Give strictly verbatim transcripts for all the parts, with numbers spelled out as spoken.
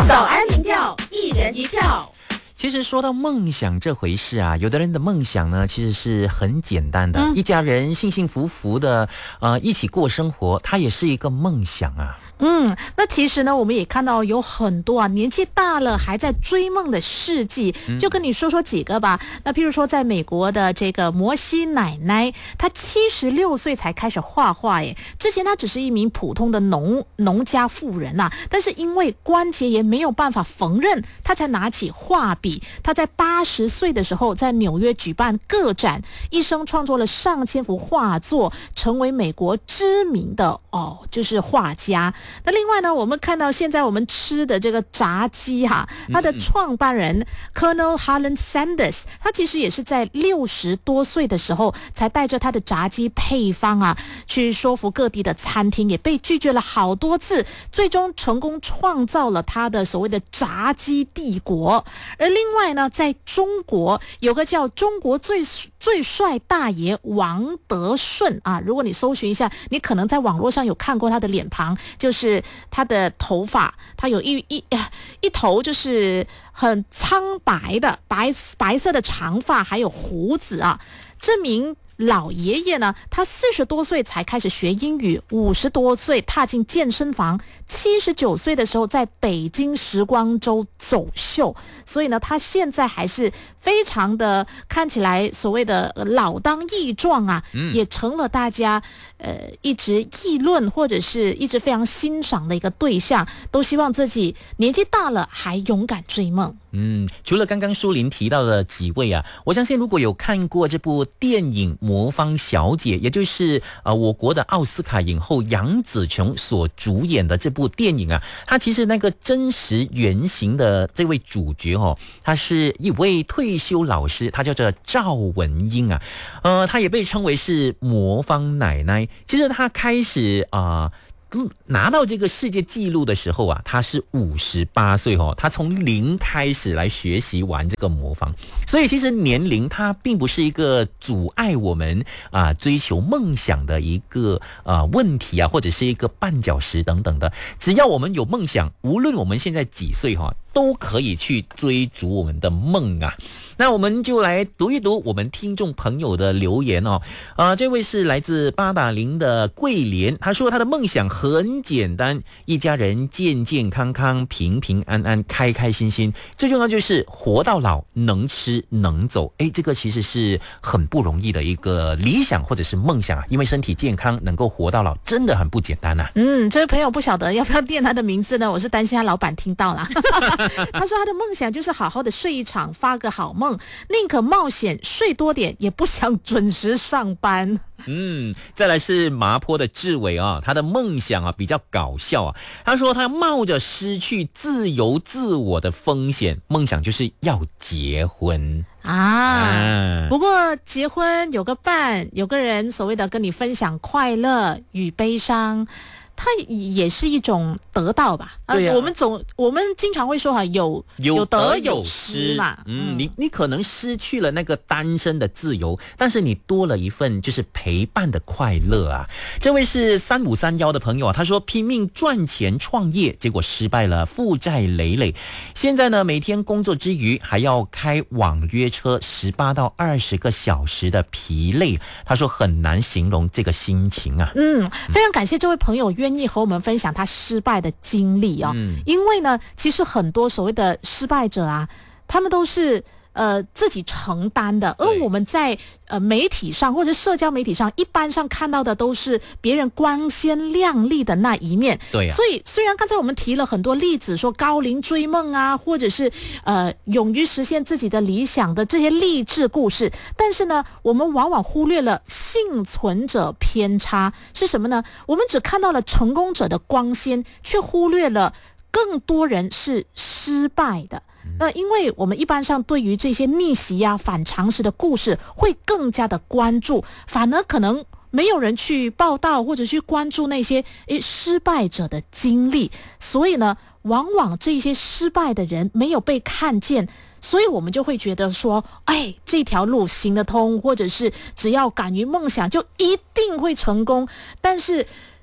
早安民调，一人一票。 其实说到梦想这回事啊，有的人的梦想呢，其实是很简单的，嗯、一家人幸幸福福的，呃，一起过生活，它也是一个梦想啊。 嗯，那其实呢，我们也看到有很多啊，年纪大了还在追梦的事迹，就跟你说说几个吧。嗯、那譬如说，在美国的这个摩西奶奶，她七十六岁才开始画画，耶。之前她只是一名普通的农农家妇人呐、啊，但是因为关节炎没有办法缝纫，她才拿起画笔。她在八十岁的时候，在纽约举办个展，一生创作了上千幅画作，成为美国知名的哦，就是画家。那另外呢，我们看到现在我们吃的这个炸鸡哈、啊，它的创办人 Colonel Harlan Sanders， 他其实也是在六十多岁的时候才带着他的炸鸡配方啊，去说服各地的餐厅，也被拒绝了好多次，最终成功创造了他的所谓的炸鸡帝国。而另外呢，在中国有个叫中国最最帅大爷王德顺啊，如果你搜寻一下，你可能在网络上有看过他的脸庞，就是是他的头发，他有一一一头就是很苍白的白白色的长发，还有胡子啊。这名老爷爷呢，他四十多岁才开始学英语，五十多岁踏进健身房，七十九岁的时候在北京时光周走秀，所以呢，他现在还是非常的看起来所谓的老当益壮啊，嗯、也成了大家呃一直议论或者是一直非常欣赏的一个对象，都希望自己年纪大了还勇敢追梦。 嗯，除了刚刚舒琳提到的几位啊，我相信如果有看过这部电影《魔方小姐》，也就是呃我国的奥斯卡影后杨紫琼所主演的这部电影啊，她其实那个真实原型的这位主角哦，她是一位退休老师，她叫做赵文英啊，呃，她也被称为是魔方奶奶。其实她开始啊。呃拿到这个世界纪录的时候啊，他是五十八岁哦，他从零开始来学习玩这个魔方，所以其实年龄它并不是一个阻碍我们啊、呃、追求梦想的一个呃问题啊，或者是一个绊脚石等等的。只要我们有梦想，无论我们现在几岁哈、哦，都可以去追逐我们的梦啊。那我们就来读一读我们听众朋友的留言哦。啊、呃，这位是来自八达岭的桂莲，他说他的梦想很简单，一家人健健康康、平平安安、开开心心，最重要就是活到老，能吃能走。诶，这个其实是很不容易的一个理想或者是梦想啊，因为身体健康能够活到老，真的很不简单啊。 嗯，这位朋友不晓得要不要念他的名字呢？我是担心他老板听到了。他说他的梦想就是好好的睡一场，发个好梦，宁可冒险睡多点，也不想准时上班。 嗯，再来是麻坡的志伟啊，他的梦想啊比较搞笑啊。他说他冒着失去自由自我的风险，梦想就是要结婚啊。啊不过结婚有个伴，有个人所谓的跟你分享快乐与悲伤。它也是一种得到吧？ 对呀、啊， 我们总我们经常会说哈，有有得有失嘛。 嗯，你你可能失去了那个单身的自由，但是你多了一份就是陪伴的快乐啊。这位是三五三幺的朋友啊，他说拼命赚钱创业，结果失败了，负债累累。现在呢，每天工作之余还要开网约车十八到二十个小时的疲累，他说很难形容这个心情啊。 嗯，非常感谢这位朋友愿意和我们分享他失败的经历哦，嗯、因为呢，其实很多所谓的失败者啊，他们都是呃自己承担的，而我们在呃媒体上或者社交媒体上，一般上看到的都是别人光鲜亮丽的那一面。 对呀、啊， 所以虽然刚才我们提了很多例子，说高龄追梦啊，或者是呃勇于实现自己的理想的这些励志故事，但是呢，我们往往忽略了幸存者偏差是什么呢？我们只看到了成功者的光鲜，却忽略了更多人是失败的。那因为我们一般上对于这些逆袭啊、反常识的故事会更加的关注，反而可能没有人去报道或者去关注那些诶失败者的经历，所以呢，往往这些失败的人没有被看见，所以我们就会觉得说，哎，这条路行得通，或者是只要敢于梦想就一定会成功。但是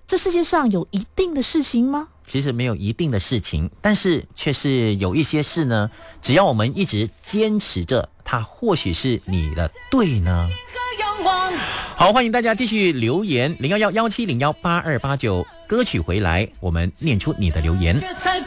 这世界上有一定的事情吗？ 其实没有一定的事情，但是却是有一些事呢，只要我们一直坚持着，它或许是你的对呢。好，欢迎大家继续留言零一一一七零一八二八九，歌曲回来我们念出你的留言。